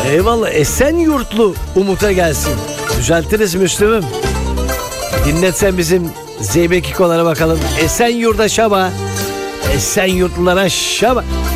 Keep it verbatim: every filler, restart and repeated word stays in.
Eyvallah. Esenyurtlu Umut'a gelsin. Düzeltiriz Müslüm'üm. Dinletsen bizim Zeybek ikolara bakalım. Esenyurt'a şaba. Esenyurtlulara şaba.